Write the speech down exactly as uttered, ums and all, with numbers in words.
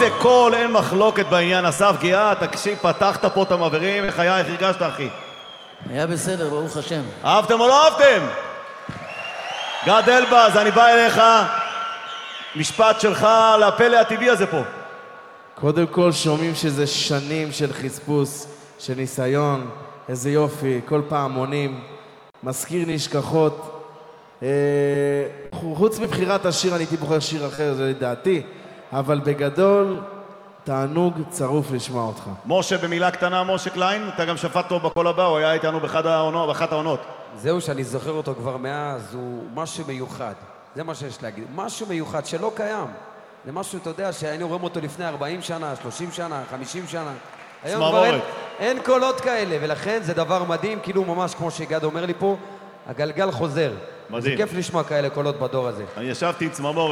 איזה קול, אין מחלוקת בעניין. אסף גיאה, תקשיב, פתחת פה את המעברים, איך היה, איך הרגשת, אחי? היה בסדר, ברוך השם. אהבתם או לא אהבתם? גד אלבז, אני בא אליך, משפט שלך לפלא הטבעי הזה פה. קודם כל שומעים שזה שנים של חספוס, של ניסיון, איזה יופי, כל פעם עונים, מזכיר נשכחות. אה, חוץ מבחירת השיר, אני הייתי בוחר שיר אחר, זה לדעתי, אבל בגדול, תענוג צרוף לשמוע אותך. משה, במילה קטנה, משה קליין, אתה גם שפט טוב בכל הבא, הוא היה איתנו באחת העונות, באחת העונות. זהו שאני זוכר אותו כבר מאז, הוא משהו מיוחד. זה מה שיש להגיד. משהו מיוחד שלא קיים. זה משהו, אתה יודע, שהיינו רואים אותו לפני ארבעים שנה, שלושים שנה, חמישים שנה. היום כבר אין, אין קולות כאלה, ולכן זה דבר מדהים, כאילו ממש כמו שגד אומר לי פה, הגלגל חוזר. מדהים. זה כיף לשמוע כאלה קולות בדור הזה. אני ישבתי עם צמרמורת.